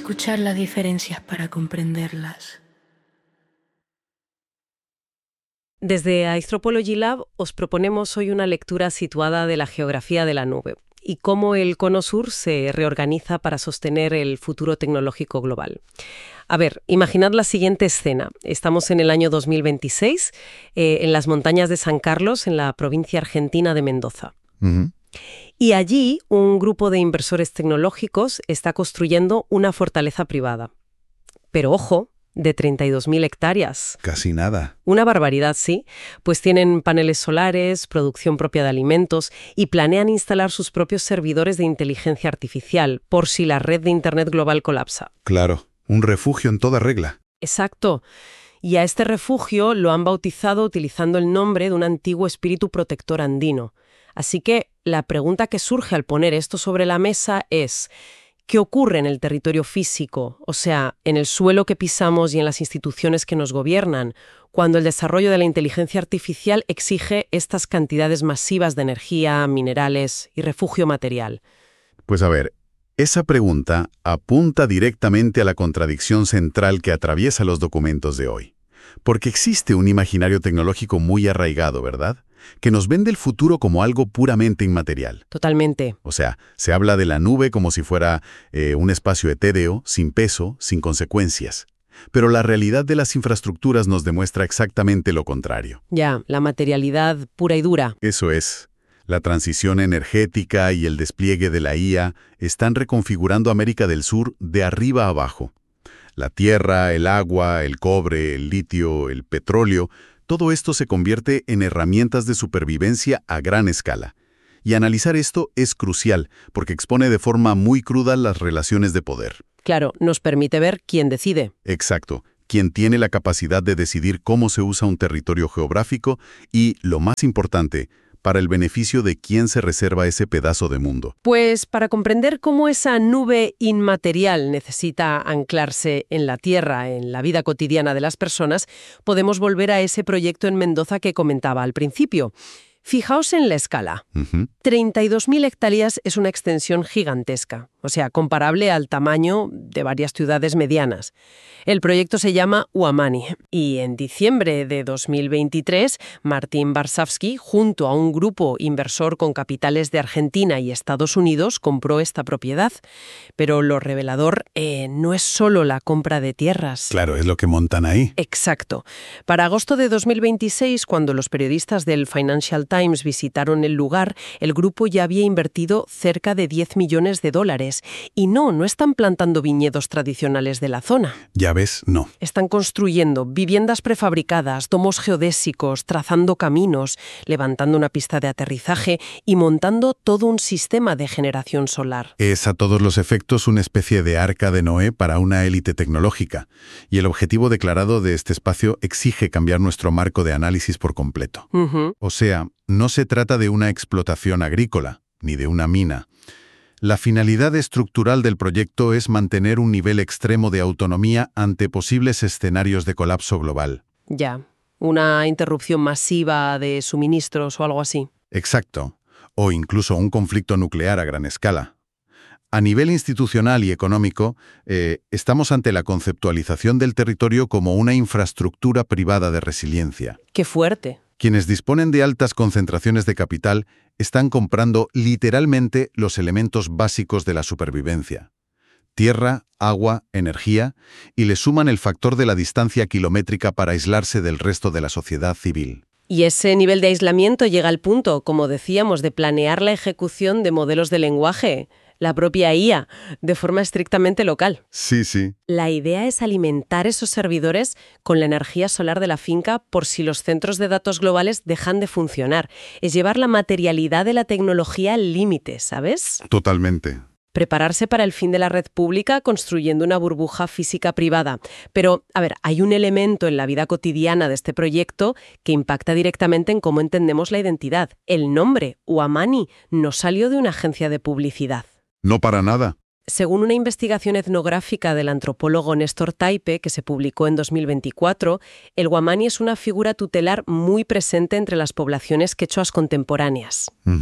escuchar las diferencias para comprenderlas. Desde Astropology Lab os proponemos hoy una lectura situada de la geografía de la nube y cómo el Cono Sur se reorganiza para sostener el futuro tecnológico global. A ver, imaginad la siguiente escena. Estamos en el año 2026, en las montañas de San Carlos, en la provincia argentina de Mendoza. Ujú. Y allí un grupo de inversores tecnológicos está construyendo una fortaleza privada. Pero ojo, de 32.000 hectáreas. Casi nada. Una barbaridad, sí, pues tienen paneles solares, producción propia de alimentos y planean instalar sus propios servidores de inteligencia artificial por si la red de Internet global colapsa. Claro, un refugio en toda regla. Exacto. Y a este refugio lo han bautizado utilizando el nombre de un antiguo espíritu protector andino. Así que la pregunta que surge al poner esto sobre la mesa es: ¿qué ocurre en el territorio físico, o sea, en el suelo que pisamos y en las instituciones que nos gobiernan, cuando el desarrollo de la inteligencia artificial exige estas cantidades masivas de energía, minerales y refugio material? Pues a ver, esa pregunta apunta directamente a la contradicción central que atraviesa los documentos de hoy. Porque existe un imaginario tecnológico muy arraigado, ¿verdad?, que nos vende el futuro como algo puramente inmaterial. Totalmente. O sea, se habla de la nube como si fuera un espacio etéreo, sin peso, sin consecuencias. Pero la realidad de las infraestructuras nos demuestra exactamente lo contrario. Ya, la materialidad pura y dura. Eso es. La transición energética y el despliegue de la IA están reconfigurando América del Sur de arriba a abajo. La tierra, el agua, el cobre, el litio, el petróleo, todo esto se convierte en herramientas de supervivencia a gran escala. Y analizar esto es crucial, porque expone de forma muy cruda las relaciones de poder. Claro, nos permite ver quién decide. Exacto. Quién tiene la capacidad de decidir cómo se usa un territorio geográfico y, lo más importante, para el beneficio de quién se reserva ese pedazo de mundo. Pues para comprender cómo esa nube inmaterial necesita anclarse en la tierra, en la vida cotidiana de las personas, podemos volver a ese proyecto en Mendoza que comentaba al principio. Fijaos en la escala. 32.000 hectáreas es una extensión gigantesca, o sea, comparable al tamaño de varias ciudades medianas. El proyecto se llama Uamani y en diciembre de 2023, Martin Varsavsky, junto a un grupo inversor con capitales de Argentina y Estados Unidos, compró esta propiedad. Pero lo revelador no es solo la compra de tierras. Claro, es lo que montan ahí. Exacto. Para agosto de 2026, cuando los periodistas del Financial Times visitaron el lugar, el grupo ya había invertido cerca de $10 millones. Y no están plantando viñedos tradicionales de la zona. Ya ves, no. Están construyendo viviendas prefabricadas, domos geodésicos, trazando caminos, levantando una pista de aterrizaje y montando todo un sistema de generación solar. Es a todos los efectos una especie de arca de Noé para una élite tecnológica. Y el objetivo declarado de este espacio exige cambiar nuestro marco de análisis por completo. O sea, no se trata de una explotación agrícola, ni de una mina. La finalidad estructural del proyecto es mantener un nivel extremo de autonomía ante posibles escenarios de colapso global. Ya, una interrupción masiva de suministros o algo así. Exacto. O incluso un conflicto nuclear a gran escala. A nivel institucional y económico, estamos ante la conceptualización del territorio como una infraestructura privada de resiliencia. ¡Qué fuerte! Quienes disponen de altas concentraciones de capital están comprando literalmente los elementos básicos de la supervivencia: tierra, agua, energía, y le suman el factor de la distancia kilométrica para aislarse del resto de la sociedad civil. Y ese nivel de aislamiento llega al punto, como decíamos, de planear la ejecución de modelos de lenguaje, la propia IA, de forma estrictamente local. Sí, sí. La idea es alimentar esos servidores con la energía solar de la finca por si los centros de datos globales dejan de funcionar. Es llevar la materialidad de la tecnología al límite, ¿sabes? Totalmente. Prepararse para el fin de la red pública construyendo una burbuja física privada. Pero, a ver, hay un elemento en la vida cotidiana de este proyecto que impacta directamente en cómo entendemos la identidad. El nombre, Uamani, no salió de una agencia de publicidad. No para nada. Según una investigación etnográfica del antropólogo Néstor Taipe, que se publicó en 2024, el Uamani es una figura tutelar muy presente entre las poblaciones quechuas contemporáneas.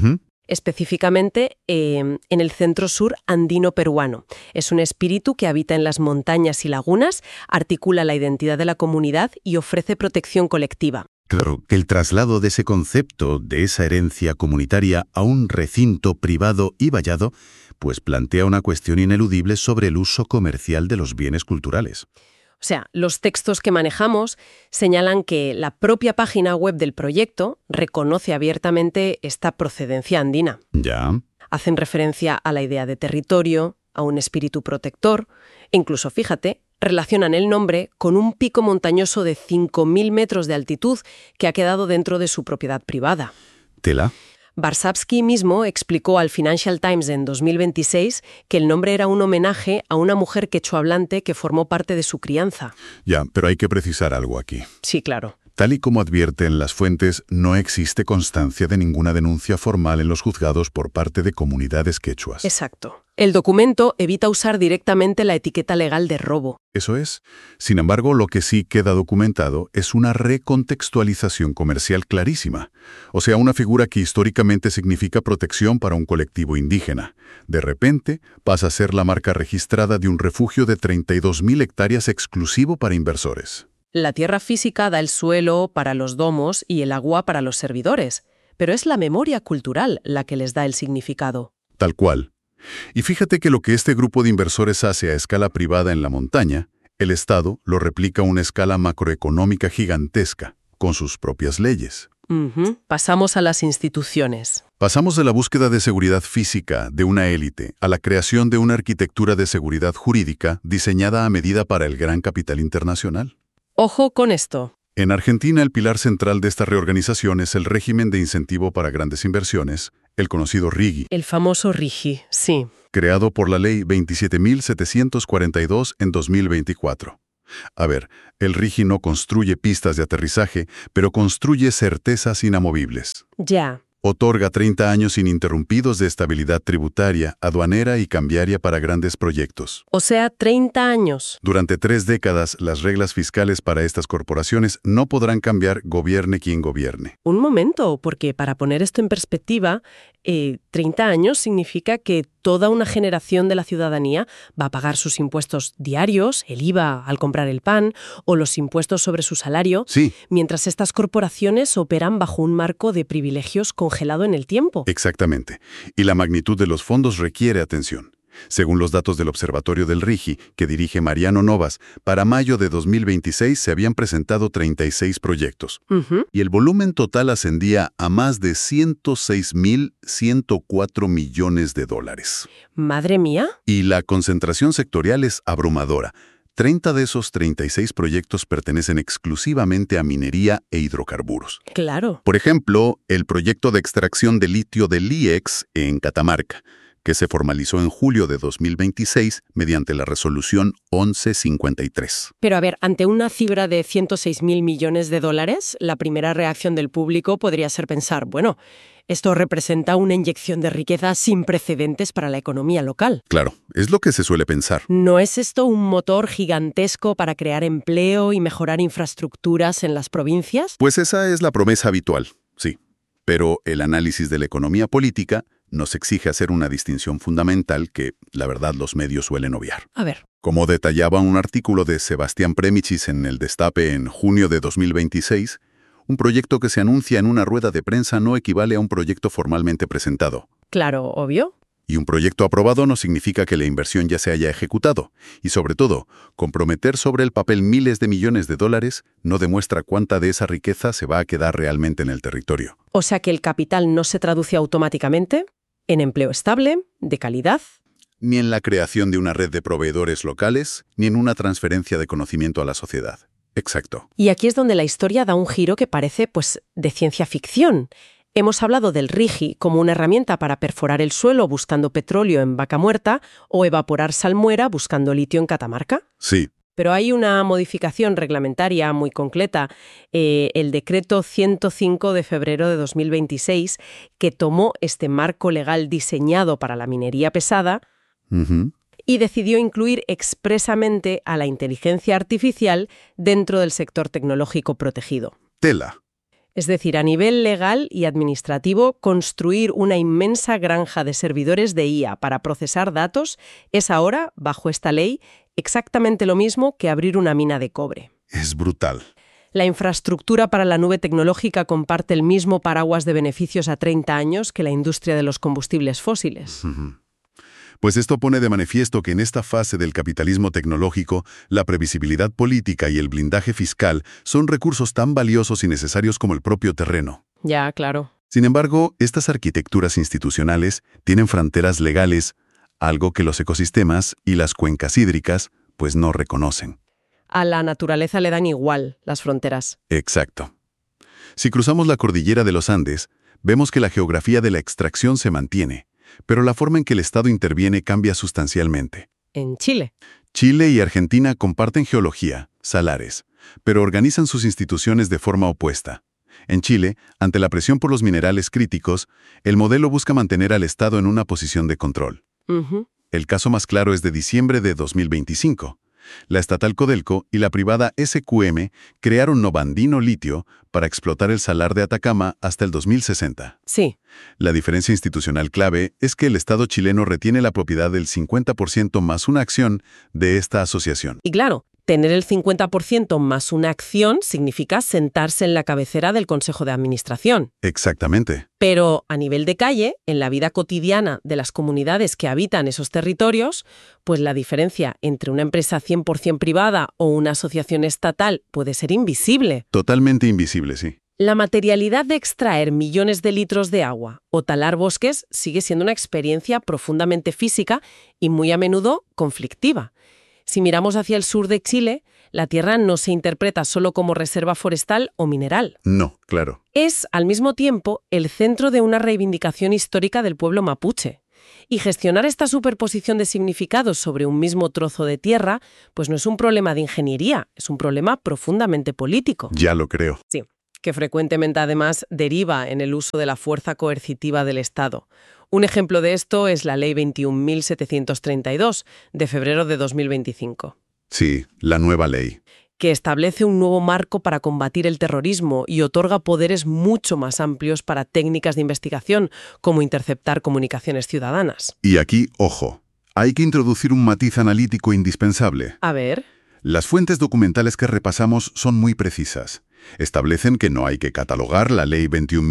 Específicamente en el centro sur andino peruano. Es un espíritu que habita en las montañas y lagunas, articula la identidad de la comunidad y ofrece protección colectiva. Claro, que el traslado de ese concepto, de esa herencia comunitaria, a un recinto privado y vallado, pues plantea una cuestión ineludible sobre el uso comercial de los bienes culturales. O sea, los textos que manejamos señalan que la propia página web del proyecto reconoce abiertamente esta procedencia andina. Ya. Hacen referencia a la idea de territorio, a un espíritu protector, e incluso, fíjate, relacionan el nombre con un pico montañoso de 5.000 metros de altitud que ha quedado dentro de su propiedad privada. Tela. Varsavsky mismo explicó al Financial Times en 2026 que el nombre era un homenaje a una mujer quechohablante que formó parte de su crianza. Ya, pero hay que precisar algo aquí. Sí, claro. Tal y como advierten las fuentes, no existe constancia de ninguna denuncia formal en los juzgados por parte de comunidades quechuas. Exacto. El documento evita usar directamente la etiqueta legal de robo. Eso es. Sin embargo, lo que sí queda documentado es una recontextualización comercial clarísima. O sea, una figura que históricamente significa protección para un colectivo indígena. De repente, pasa a ser la marca registrada de un refugio de 32.000 hectáreas exclusivo para inversores. La tierra física da el suelo para los domos y el agua para los servidores, pero es la memoria cultural la que les da el significado. Tal cual. Y fíjate que lo que este grupo de inversores hace a escala privada en la montaña, el Estado lo replica a una escala macroeconómica gigantesca, con sus propias leyes. Pasamos a las instituciones. Pasamos de la búsqueda de seguridad física de una élite a la creación de una arquitectura de seguridad jurídica diseñada a medida para el gran capital internacional. Ojo con esto. En Argentina, el pilar central de esta reorganización es el régimen de incentivo para grandes inversiones, el conocido RIGI. El famoso RIGI, sí. Creado por la Ley 27.742 en 2024. A ver, el RIGI no construye pistas de aterrizaje, pero construye certezas inamovibles. Ya. Otorga 30 años ininterrumpidos de estabilidad tributaria, aduanera y cambiaria para grandes proyectos. O sea, 30 años. Durante 3 décadas, las reglas fiscales para estas corporaciones no podrán cambiar gobierne quien gobierne. Un momento, porque para poner esto en perspectiva, 30 años significa que toda una generación de la ciudadanía va a pagar sus impuestos diarios, el IVA al comprar el pan o los impuestos sobre su salario, Sí. Mientras estas corporaciones operan bajo un marco de privilegios congelado en el tiempo. Exactamente. Y la magnitud de los fondos requiere atención. Según los datos del Observatorio del RIGI, que dirige Mariano Novas, para mayo de 2026 se habían presentado 36 proyectos. Y el volumen total ascendía a más de 106.104 millones de dólares. Madre mía. Y la concentración sectorial es abrumadora. 30 de esos 36 proyectos pertenecen exclusivamente a minería e hidrocarburos. Claro. Por ejemplo, el proyecto de extracción de litio del IEX en Catamarca, que se formalizó en julio de 2026 mediante la resolución 1153. Pero a ver, ante una cifra de 106.000 millones de dólares, la primera reacción del público podría ser pensar, bueno, esto representa una inyección de riqueza sin precedentes para la economía local. Claro, es lo que se suele pensar. ¿No es esto un motor gigantesco para crear empleo y mejorar infraestructuras en las provincias? Pues esa es la promesa habitual, sí. Pero el análisis de la economía política nos exige hacer una distinción fundamental que, la verdad, los medios suelen obviar. A ver. Como detallaba un artículo de Sebastián Premichis en El Destape en junio de 2026, un proyecto que se anuncia en una rueda de prensa no equivale a un proyecto formalmente presentado. Claro, obvio. Y un proyecto aprobado no significa que la inversión ya se haya ejecutado. Y sobre todo, comprometer sobre el papel miles de millones de dólares no demuestra cuánta de esa riqueza se va a quedar realmente en el territorio. O sea que el capital no se traduce automáticamente en empleo estable, de calidad. Ni en la creación de una red de proveedores locales, ni en una transferencia de conocimiento a la sociedad. Exacto. Y aquí es donde la historia da un giro que parece, pues, de ciencia ficción. Hemos hablado del RIGI como una herramienta para perforar el suelo buscando petróleo en Vaca Muerta o evaporar salmuera buscando litio en Catamarca. Sí. Pero hay una modificación reglamentaria muy concreta, el decreto 105 de febrero de 2026, que tomó este marco legal diseñado para la minería pesada y decidió incluir expresamente a la inteligencia artificial dentro del sector tecnológico protegido. Tela. Es decir, a nivel legal y administrativo, construir una inmensa granja de servidores de IA para procesar datos es ahora, bajo esta ley, exactamente lo mismo que abrir una mina de cobre. Es brutal. La infraestructura para la nube tecnológica comparte el mismo paraguas de beneficios a 30 años que la industria de los combustibles fósiles. Pues esto pone de manifiesto que en esta fase del capitalismo tecnológico, la previsibilidad política y el blindaje fiscal son recursos tan valiosos y necesarios como el propio terreno. Ya, claro. Sin embargo, estas arquitecturas institucionales tienen fronteras legales, algo que los ecosistemas y las cuencas hídricas pues no reconocen. A la naturaleza le dan igual las fronteras. Exacto. Si cruzamos la cordillera de los Andes, vemos que la geografía de la extracción se mantiene, pero la forma en que el Estado interviene cambia sustancialmente. En Chile. Chile y Argentina comparten geología, salares, pero organizan sus instituciones de forma opuesta. En Chile, ante la presión por los minerales críticos, el modelo busca mantener al Estado en una posición de control. El caso más claro es de diciembre de 2025. La estatal Codelco y la privada SQM crearon Novandino Litio para explotar el salar de Atacama hasta el 2060. Sí. La diferencia institucional clave es que el Estado chileno retiene la propiedad del 50% más una acción de esta asociación. Y claro, tener el 50% más una acción significa sentarse en la cabecera del Consejo de Administración. Exactamente. Pero a nivel de calle, en la vida cotidiana de las comunidades que habitan esos territorios, pues la diferencia entre una empresa 100% privada o una asociación estatal puede ser invisible. Totalmente invisible, sí. La materialidad de extraer millones de litros de agua o talar bosques sigue siendo una experiencia profundamente física y muy a menudo conflictiva. Si miramos hacia el sur de Chile, la tierra no se interpreta solo como reserva forestal o mineral. No, claro. Es, al mismo tiempo, el centro de una reivindicación histórica del pueblo mapuche. Y gestionar esta superposición de significados sobre un mismo trozo de tierra, pues no es un problema de ingeniería, es un problema profundamente político. Ya lo creo. Sí, que frecuentemente además deriva en el uso de la fuerza coercitiva del Estado. Un ejemplo de esto es la Ley 21.732, de febrero de 2025. Sí, la nueva ley. Que establece un nuevo marco para combatir el terrorismo y otorga poderes mucho más amplios para técnicas de investigación, como interceptar comunicaciones ciudadanas. Y aquí, ojo, hay que introducir un matiz analítico indispensable. A ver. Las fuentes documentales que repasamos son muy precisas. Establecen que no hay que catalogar la Ley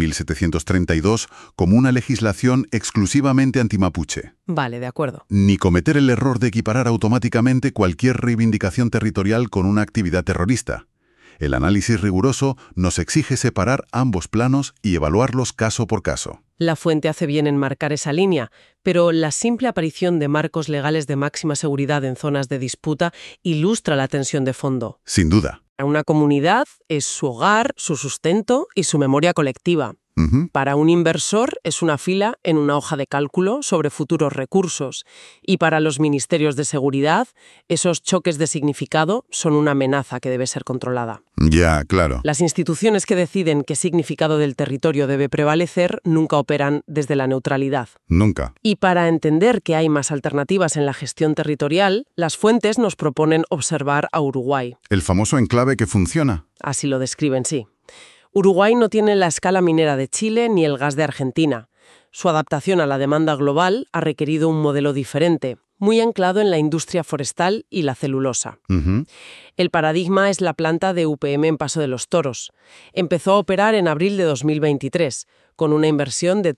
21.732 como una legislación exclusivamente antimapuche. Vale, de acuerdo. Ni cometer el error de equiparar automáticamente cualquier reivindicación territorial con una actividad terrorista. El análisis riguroso nos exige separar ambos planos y evaluarlos caso por caso. La fuente hace bien en marcar esa línea, pero la simple aparición de marcos legales de máxima seguridad en zonas de disputa ilustra la tensión de fondo. Sin duda. Una comunidad es su hogar, su sustento y su memoria colectiva. Para un inversor es una fila en una hoja de cálculo sobre futuros recursos. Y para los ministerios de seguridad, esos choques de significado son una amenaza que debe ser controlada. Ya, claro. Las instituciones que deciden qué significado del territorio debe prevalecer nunca operan desde la neutralidad. Nunca. Y para entender que hay más alternativas en la gestión territorial, las fuentes nos proponen observar a Uruguay. El famoso enclave que funciona. Así lo describen, sí. Uruguay no tiene la escala minera de Chile ni el gas de Argentina. Su adaptación a la demanda global ha requerido un modelo diferente, muy anclado en la industria forestal y la celulosa. El paradigma es la planta de UPM en Paso de los Toros. Empezó a operar en abril de 2023, con una inversión de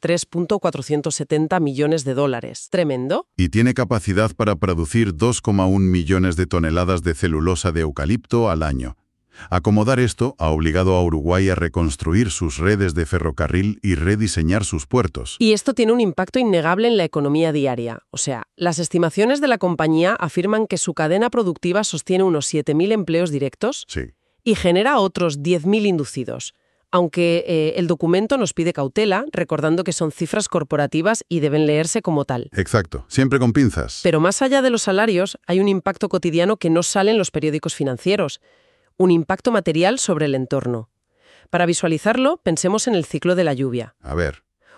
$3.470 millones. Tremendo. Y tiene capacidad para producir 2,1 millones de toneladas de celulosa de eucalipto al año. Acomodar esto ha obligado a Uruguay a reconstruir sus redes de ferrocarril y rediseñar sus puertos. Y esto tiene un impacto innegable en la economía diaria. O sea, las estimaciones de la compañía afirman que su cadena productiva sostiene unos 7.000 empleos directos y genera otros 10.000 inducidos. Aunque el documento nos pide cautela, recordando que son cifras corporativas y deben leerse como tal. Exacto, siempre con pinzas. Pero más allá de los salarios, hay un impacto cotidiano que no sale en los periódicos financieros. Un impacto material sobre el entorno. Para visualizarlo, pensemos en el ciclo de la lluvia. A ver.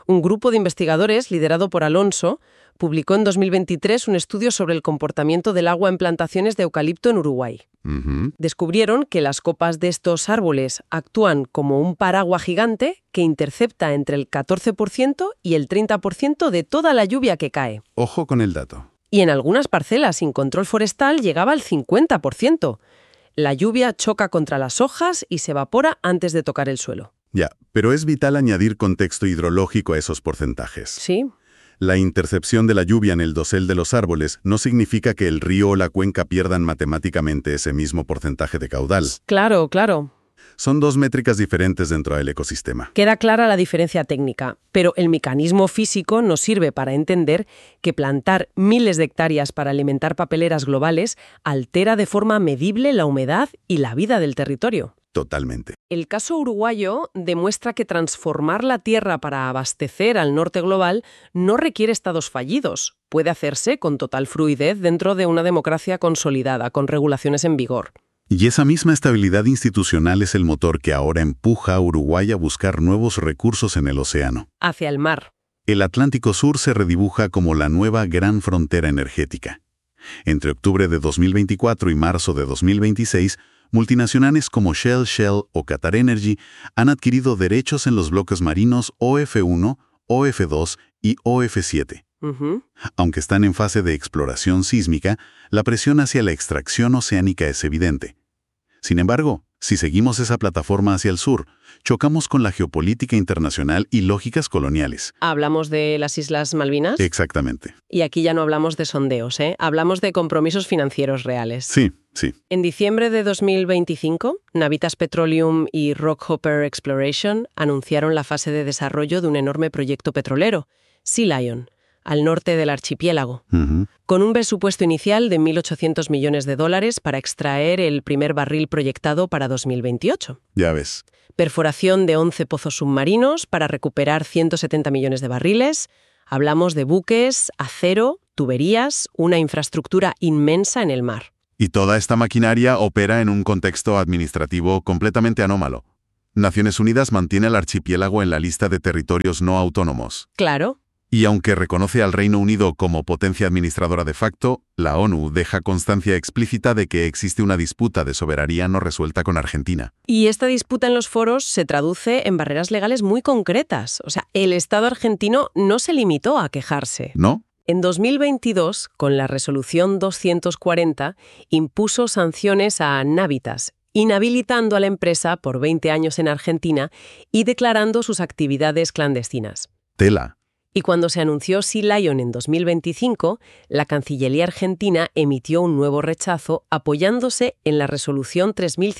Un grupo de investigadores, liderado por Alonso, publicó en 2023 un estudio sobre el comportamiento del agua en plantaciones de eucalipto en Uruguay. Descubrieron que las copas de estos árboles actúan como un paraguas gigante que intercepta entre el 14% y el 30% de toda la lluvia que cae. Ojo con el dato. Y en algunas parcelas sin control forestal llegaba al 50%. La lluvia choca contra las hojas y se evapora antes de tocar el suelo. Ya, pero es vital añadir contexto hidrológico a esos porcentajes. Sí. La intercepción de la lluvia en el dosel de los árboles no significa que el río o la cuenca pierdan matemáticamente ese mismo porcentaje de caudal. Claro, claro. Son dos métricas diferentes dentro del ecosistema. Queda clara la diferencia técnica, pero el mecanismo físico nos sirve para entender que plantar miles de hectáreas para alimentar papeleras globales altera de forma medible la humedad y la vida del territorio. Totalmente. El caso uruguayo demuestra que transformar la tierra para abastecer al norte global no requiere estados fallidos. Puede hacerse con total fluidez dentro de una democracia consolidada, con regulaciones en vigor. Y esa misma estabilidad institucional es el motor que ahora empuja a Uruguay a buscar nuevos recursos en el océano. Hacia el mar. El Atlántico Sur se redibuja como la nueva gran frontera energética. Entre octubre de 2024 y marzo de 2026, multinacionales como Shell o Qatar Energy han adquirido derechos en los bloques marinos OF1, OF2 y OF7. Aunque están en fase de exploración sísmica, la presión hacia la extracción oceánica es evidente. Sin embargo, si seguimos esa plataforma hacia el sur, chocamos con la geopolítica internacional y lógicas coloniales. ¿Hablamos de las Islas Malvinas? Exactamente. Y aquí ya no hablamos de sondeos, ¿eh? Hablamos de compromisos financieros reales. Sí, sí. En diciembre de 2025, Navitas Petroleum y Rockhopper Exploration anunciaron la fase de desarrollo de un enorme proyecto petrolero, Sea Lion, al norte del archipiélago, con un presupuesto inicial de $1.800 millones para extraer el primer barril proyectado para 2028. Ya ves. Perforación de 11 pozos submarinos para recuperar 170 millones de barriles. Hablamos de buques, acero, tuberías, una infraestructura inmensa en el mar. Y toda esta maquinaria opera en un contexto administrativo completamente anómalo. Naciones Unidas mantiene al archipiélago en la lista de territorios no autónomos. Claro. Y aunque reconoce al Reino Unido como potencia administradora de facto, la ONU deja constancia explícita de que existe una disputa de soberanía no resuelta con Argentina. Y esta disputa en los foros se traduce en barreras legales muy concretas. O sea, el Estado argentino no se limitó a quejarse. ¿No? En 2022, con la resolución 240, impuso sanciones a Navitas, inhabilitando a la empresa por 20 años en Argentina y declarando sus actividades clandestinas. Tela. Y cuando se anunció Sea Lion en 2025, la Cancillería argentina emitió un nuevo rechazo apoyándose en la resolución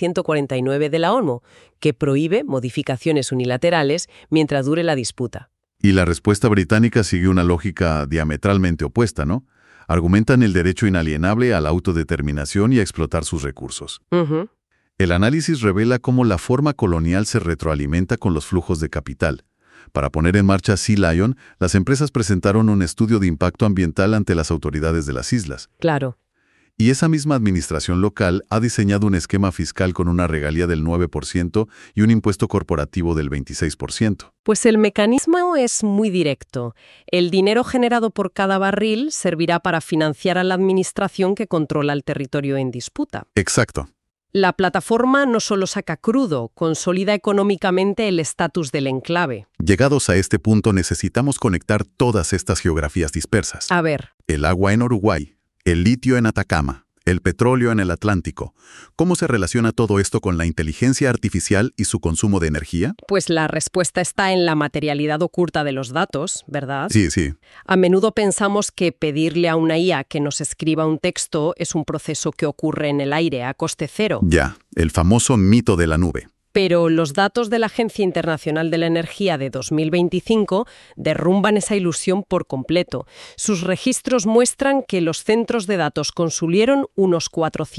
3149 de la ONU, que prohíbe modificaciones unilaterales mientras dure la disputa. Y la respuesta británica sigue una lógica diametralmente opuesta, ¿no? Argumentan el derecho inalienable a la autodeterminación y a explotar sus recursos. El análisis revela cómo la forma colonial se retroalimenta con los flujos de capital. Para poner en marcha Sea Lion, las empresas presentaron un estudio de impacto ambiental ante las autoridades de las islas. Claro. Y esa misma administración local ha diseñado un esquema fiscal con una regalía del 9% y un impuesto corporativo del 26%. Pues el mecanismo es muy directo. El dinero generado por cada barril servirá para financiar a la administración que controla el territorio en disputa. Exacto. La plataforma no solo saca crudo, consolida económicamente el estatus del enclave. Llegados a este punto necesitamos conectar todas estas geografías dispersas. A ver. El agua en Uruguay, el litio en Atacama, el petróleo en el Atlántico. ¿Cómo se relaciona todo esto con la inteligencia artificial y su consumo de energía? Pues la respuesta está en la materialidad oculta de los datos, ¿verdad? Sí, sí. A menudo pensamos que pedirle a una IA que nos escriba un texto es un proceso que ocurre en el aire, a coste cero. Ya, el famoso mito de la nube. Pero los datos de la Agencia Internacional de la Energía de 2025 derrumban esa ilusión por completo. Sus registros muestran que los centros de datos consumieron unos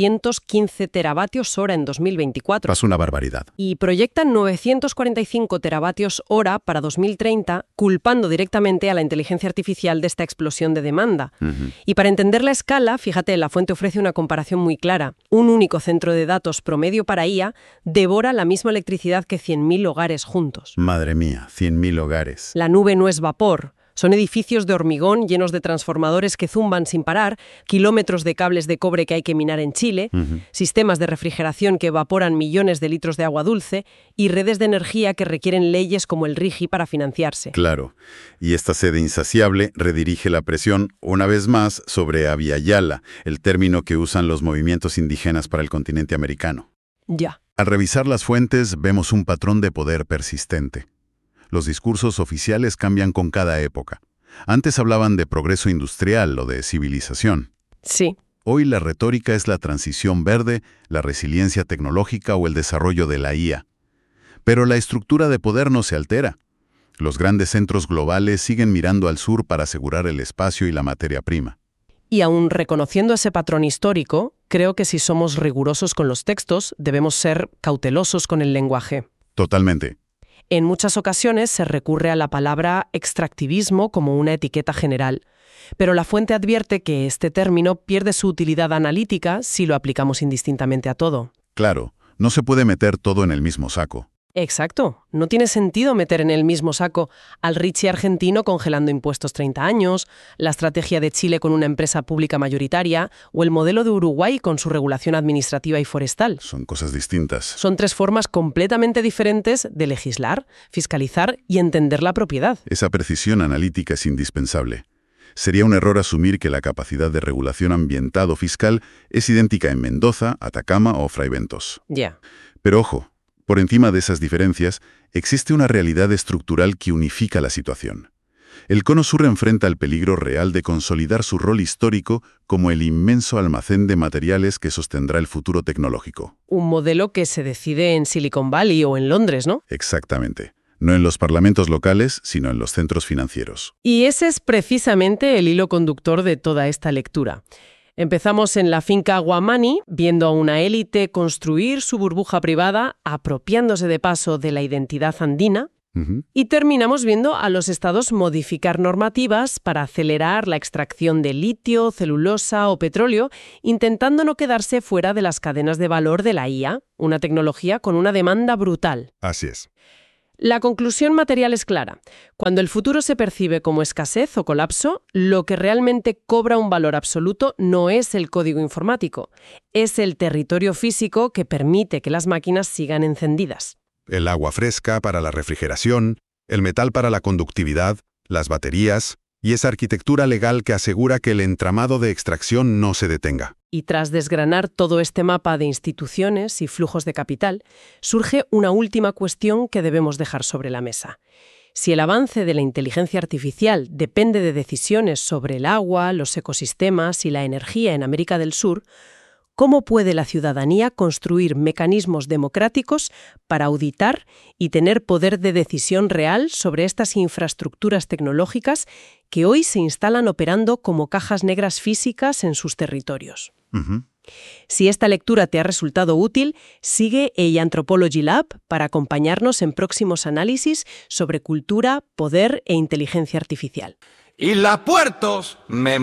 415 teravatios hora en 2024. Es una barbaridad. Y proyectan 945 teravatios hora para 2030, culpando directamente a la inteligencia artificial de esta explosión de demanda. Y para entender la escala, fíjate, la fuente ofrece una comparación muy clara. Un único centro de datos promedio para IA devora la misma misma electricidad que 100.000 hogares juntos. Madre mía, 100.000 hogares. La nube no es vapor. Son edificios de hormigón llenos de transformadores que zumban sin parar, kilómetros de cables de cobre que hay que minar en Chile, sistemas de refrigeración que evaporan millones de litros de agua dulce y redes de energía que requieren leyes como el RIGI para financiarse. Claro. Y esta sede insaciable redirige la presión, una vez más, sobre Abya-Yala, el término que usan los movimientos indígenas para el continente americano. Ya. Al revisar las fuentes, vemos un patrón de poder persistente. Los discursos oficiales cambian con cada época. Antes hablaban de progreso industrial o de civilización. Sí. Hoy la retórica es la transición verde, la resiliencia tecnológica o el desarrollo de la IA. Pero la estructura de poder no se altera. Los grandes centros globales siguen mirando al sur para asegurar el espacio y la materia prima. Y aun reconociendo ese patrón histórico, creo que si somos rigurosos con los textos, debemos ser cautelosos con el lenguaje. Totalmente. En muchas ocasiones se recurre a la palabra extractivismo como una etiqueta general, pero la fuente advierte que este término pierde su utilidad analítica si lo aplicamos indistintamente a todo. Claro, no se puede meter todo en el mismo saco. Exacto. No tiene sentido meter en el mismo saco al Richie argentino congelando impuestos 30 años, la estrategia de Chile con una empresa pública mayoritaria o el modelo de Uruguay con su regulación administrativa y forestal. Son cosas distintas. Son tres formas completamente diferentes de legislar, fiscalizar y entender la propiedad. Esa precisión analítica es indispensable. Sería un error asumir que la capacidad de regulación ambiental o fiscal es idéntica en Mendoza, Atacama o Fray Bentos. Ya. Pero ojo, por encima de esas diferencias, existe una realidad estructural que unifica la situación. El Cono Sur enfrenta el peligro real de consolidar su rol histórico como el inmenso almacén de materiales que sostendrá el futuro tecnológico. Un modelo que se decide en Silicon Valley o en Londres, ¿no? Exactamente. No en los parlamentos locales, sino en los centros financieros. Y ese es precisamente el hilo conductor de toda esta lectura. Empezamos en la finca Guamani, viendo a una élite construir su burbuja privada, apropiándose de paso de la identidad andina, y terminamos viendo a los estados modificar normativas para acelerar la extracción de litio, celulosa o petróleo, intentando no quedarse fuera de las cadenas de valor de la IA, una tecnología con una demanda brutal. Así es. La conclusión material es clara. Cuando el futuro se percibe como escasez o colapso, lo que realmente cobra un valor absoluto no es el código informático, es el territorio físico que permite que las máquinas sigan encendidas. El agua fresca para la refrigeración, el metal para la conductividad, las baterías y esa arquitectura legal que asegura que el entramado de extracción no se detenga. Y tras desgranar todo este mapa de instituciones y flujos de capital, surge una última cuestión que debemos dejar sobre la mesa. Si el avance de la inteligencia artificial depende de decisiones sobre el agua, los ecosistemas y la energía en América del Sur, ¿cómo puede la ciudadanía construir mecanismos democráticos para auditar y tener poder de decisión real sobre estas infraestructuras tecnológicas que hoy se instalan operando como cajas negras físicas en sus territorios? Si esta lectura te ha resultado útil, sigue AI Anthropology Lab para acompañarnos en próximos análisis sobre cultura, poder e inteligencia artificial. Y la puertos me